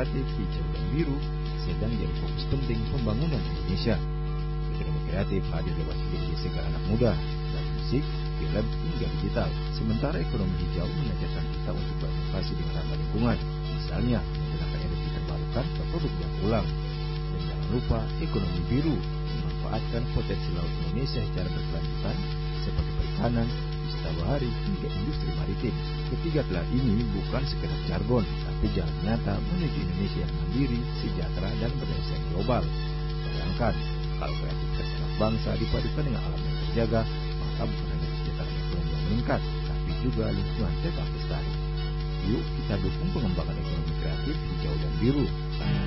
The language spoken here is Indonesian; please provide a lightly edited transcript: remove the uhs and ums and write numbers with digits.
kreatif hijau dan biru sedang jadi fokus penting pembangunan Indonesia. Ekonomi kreatif hadir lewat ide segala anak muda, dari musik, film, hingga digital. Sementara ekonomi hijau mengajarkan kita untuk berinovasi dengan ramah lingkungan, misalnya menggunakan energi terbarukan atau produk daur ulang. Dan jangan lupa ekonomi biru, memanfaatkan potensi laut Indonesia secara berkelanjutan, seperti perikanan, wisata bahari, hingga industri maritim. Ketiga pilar ini bukan sekedar jargon, tapi jalan nyata menuju Indonesia yang mandiri, sejahtera, dan berdasarkan global. Bayangkan, kalau kreativitas anak bangsa dipadukan dengan alam yang terjaga, maka bukan hanya kesejahteraan ekonomi yang meningkat, tapi juga lingkungan tetap lestari. Yuk kita dukung pengembangan ekonomi kreatif hijau dan biru.